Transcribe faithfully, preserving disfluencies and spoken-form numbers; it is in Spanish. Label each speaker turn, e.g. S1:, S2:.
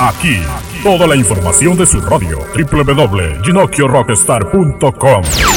S1: Aquí, toda la información de su radio, doble u doble u doble u punto ginocchio rockstar punto com.